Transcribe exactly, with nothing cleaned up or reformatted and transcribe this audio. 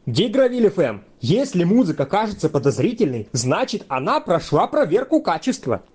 Гигровиль эф эм. Если музыка кажется подозрительной, значит она прошла проверку качества.